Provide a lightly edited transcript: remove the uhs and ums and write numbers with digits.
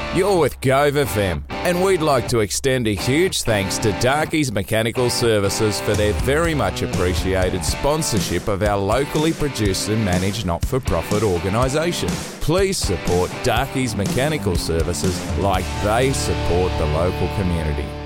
You're with Gove FM, and we'd like to extend a huge thanks to Darkey's Mechanical Services for their very much appreciated sponsorship of our locally produced and managed not-for-profit organisation. Please support Darkey's Mechanical Services like they support the local community.